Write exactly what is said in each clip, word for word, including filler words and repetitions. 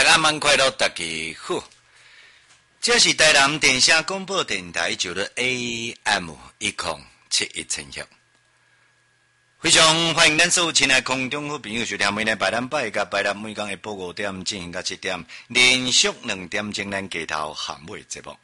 暗晚快乐，大家好。这是台南电声广播电台九的 A M 一零七一千赫。非常欢迎咱所有亲爱空中好朋友收听每日拜六拜甲拜六每天下晡五点进行到七点，连续两点钟咱街头巷尾节目。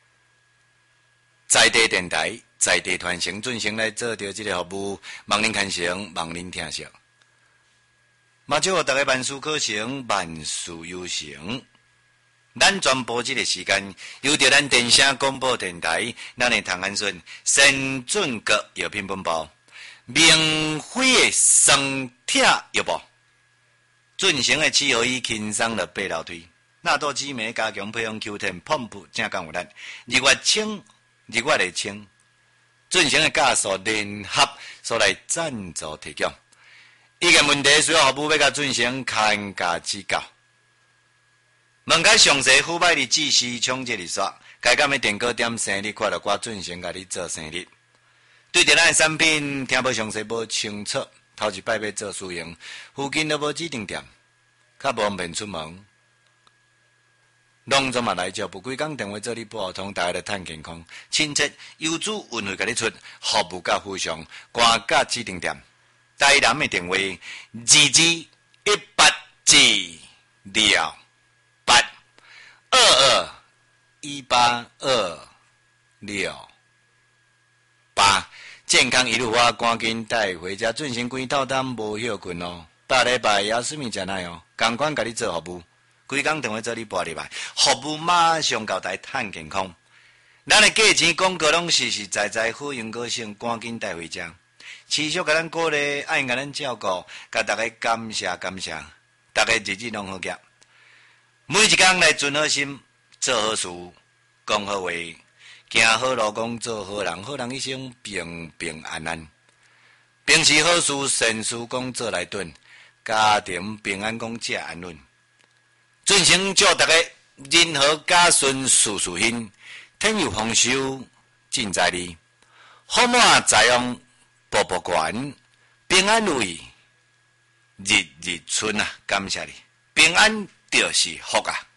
在地电台，在地传承进行来做着这个服务，望您看成，望您听成。嘛，祝大家万事可成，万事有成。咱转播这个时间，由着咱电声广播电台，咱的唐安顺先准国药品本部，明辉的生铁药部，进行的七合一轻松的八楼推，纳多紫梅加强配方 Q 十 pomp 正讲有力，日月清。日月的清，进行的加速联合所来赞助提供。意见问题需要服务要甲进行看价指教。问较详细付摆的指示冲击日刷，该干的电锅点生日快乐我进行甲你做生日。对着咱的产品听无详细无清楚，头一摆要做使用，附近都无指定店，较无方便出门。拢总嘛来照不规工电话做你拨通，大家来探健康，亲切优质运费甲你出，服务甲非常，官价指定店。台南的电话二二一八四六八二二一八二六八，健康一路花，赶紧带回家进行几套单无休困哦。大礼拜也顺便食奶哦，赶快甲你做服务。规工电话做你拨入来，服务马上交代探健康。咱的价钱广告拢实实在在，好用个性，赶紧带回家。持续甲咱鼓励，爱甲咱照顾，甲大家感谢感谢，大家日子拢好过。每一天来存好心，做好事，讲好话，行好路，讲做好人，好人一生平平安安。平时好事善事讲做来顿，家庭平安讲食安稳。进行祝大家任何家顺事事兴，天有丰收尽在你，好满财旺步步悬，平安如意日日春啊！感谢你，平安就是福啊！